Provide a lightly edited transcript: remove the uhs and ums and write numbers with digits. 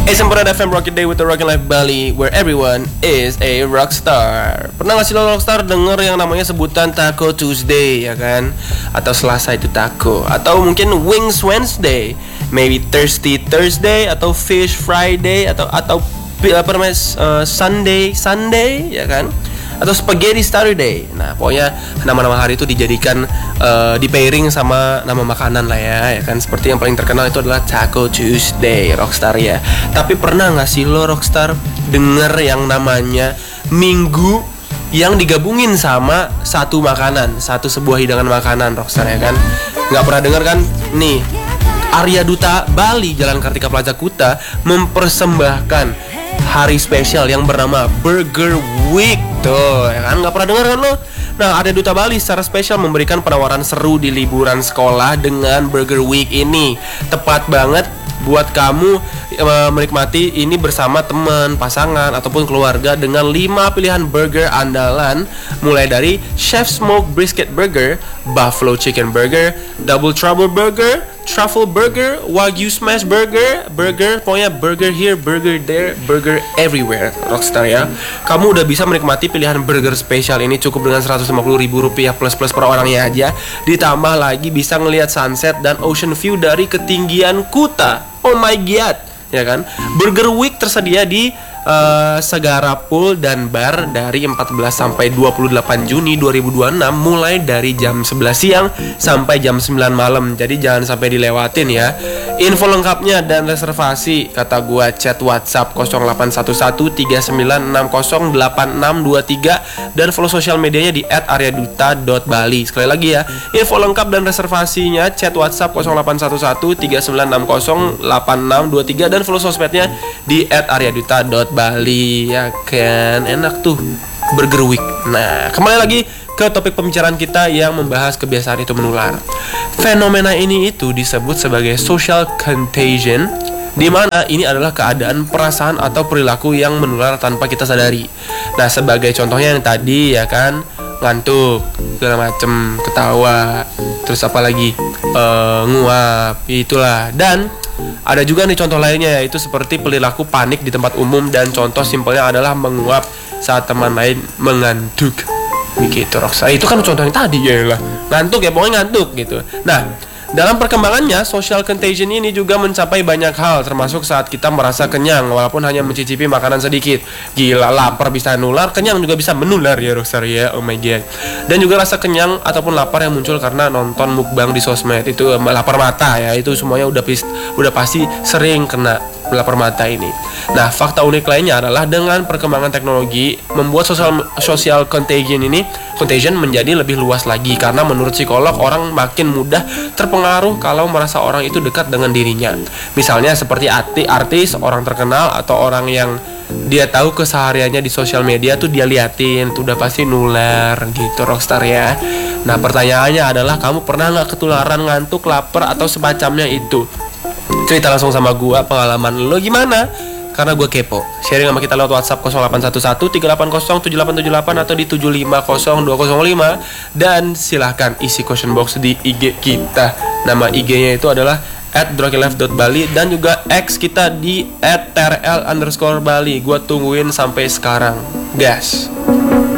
It's Semperan FM Rocket Day with the Rockin' Life Bali, where everyone is a rockstar. Pernah gak sih lo rockstar denger yang namanya sebutan Taco Tuesday, ya kan? Atau Selasa itu taco, atau mungkin Wings Wednesday, maybe Thirsty Thursday, atau Fish Friday, atau apa namanya, Sunday, ya kan? Atau Spaghetti Saturday. Nah, pokoknya nama-nama hari itu dijadikan di pairing sama nama makanan lah ya kan. Seperti yang paling terkenal itu adalah Taco Tuesday, rockstar ya. Tapi pernah nggak sih lo rockstar denger yang namanya minggu yang digabungin sama satu makanan, satu sebuah hidangan makanan, rockstar ya kan? Nggak pernah denger kan? Nih, Arya Duta Bali Jalan Kartika Plaza Kuta mempersembahkan hari spesial yang bernama Burger Week. Tuh, ya kan? Nggak pernah dengar kan lo? Nah, Arya Duta Bali secara spesial memberikan penawaran seru di liburan sekolah dengan Burger Week ini. Tepat banget buat kamu menikmati ini bersama teman, pasangan, ataupun keluarga dengan 5 pilihan burger andalan, mulai dari Chef Smoke Brisket Burger, Buffalo Chicken Burger, Double Trouble Burger, Truffle Burger, Wagyu Smash Burger, pokoknya burger here, burger there, burger everywhere, rockstar ya. Kamu udah bisa menikmati pilihan burger spesial ini cukup dengan Rp150.000 plus per orangnya aja. Ditambah lagi bisa ngelihat sunset dan ocean view dari ketinggian Kuta. Oh my god, ya kan? Burger Week tersedia di Segara Pool dan Bar dari 14 sampai 28 Juni 2026 mulai dari jam 11 siang sampai jam 9 malam. Jadi jangan sampai dilewatin ya. Info lengkapnya dan reservasi kata gua chat WhatsApp 081139608623 dan follow sosial medianya di @aryaduta.bali. Sekali lagi ya, info lengkap dan reservasinya chat WhatsApp 081139608623 dan follow sosmednya di @aryaduta.bali, ya kan? Enak tuh Burger Week. Nah, kembali lagi ke topik pembicaraan kita yang membahas kebiasaan itu menular. Fenomena ini itu disebut sebagai social contagion, di mana ini adalah keadaan, perasaan atau perilaku yang menular tanpa kita sadari. Nah, sebagai contohnya yang tadi ya kan, ngantuk, segala macem, ketawa, terus apa lagi, nguap, itulah. Dan ada juga nih contoh lainnya, yaitu seperti perilaku panik di tempat umum, dan contoh simpelnya adalah menguap saat teman lain mengantuk. Begitu rockstar. Itu kan contoh yang tadi ya lah. Ngantuk ya, pokoknya ngantuk gitu. Nah, dalam perkembangannya, social contagion ini juga mencapai banyak hal, termasuk saat kita merasa kenyang walaupun hanya mencicipi makanan sedikit. Gila, lapar bisa nular, kenyang juga bisa menular ya rockstar ya. Oh my god. Dan juga rasa kenyang ataupun lapar yang muncul karena nonton mukbang di sosmed, itu lapar mata ya. Itu semuanya udah pasti sering kena lapar mata ini. Nah, fakta unik lainnya adalah dengan perkembangan teknologi membuat social contagion menjadi lebih luas lagi, karena menurut psikolog orang makin mudah terpengaruh kalau merasa orang itu dekat dengan dirinya. Misalnya seperti artis, orang terkenal, atau orang yang dia tahu kesehariannya di sosial media tuh dia liatin, tuh udah pasti nular gitu rockstar ya. Nah, pertanyaannya adalah kamu pernah nggak ketularan ngantuk, lapar, atau semacamnya itu? Cerita langsung sama gua, pengalaman lo gimana? Karena gue kepo. Sharing sama kita lewat WhatsApp 0811-380-7878 atau di 750-205. Dan silahkan isi question box di IG kita. Nama IG-nya itu adalah @drokilife.bali dan juga X kita di @trl_bali. Gue tungguin sampai sekarang, gas.